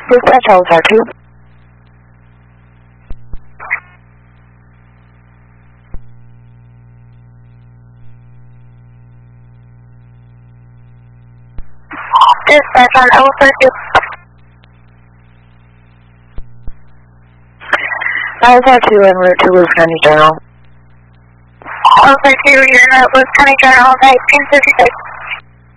Dispatch Altar 2. Dispatch on Altar 2. Altar 2 en route to Lewis County General. Altar 2, you're in Lewis County General, type 1056.